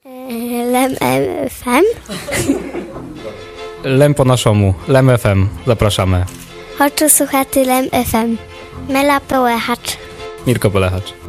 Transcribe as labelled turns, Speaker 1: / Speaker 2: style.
Speaker 1: Lem FM.
Speaker 2: Lem po naszemu, Lem FM, zapraszamy.
Speaker 1: Хочу słuchati Lem FM. Mela Połechacz.
Speaker 2: Mirko Polechacz.